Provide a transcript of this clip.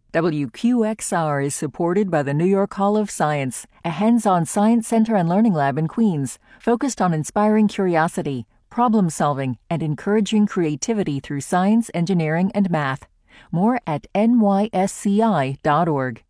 WQXR is supported by the New York Hall of Science, a hands-on science center and learning lab in Queens, focused on inspiring curiosity, problem solving, and encouraging creativity through science, engineering, and math. More at nysci.org.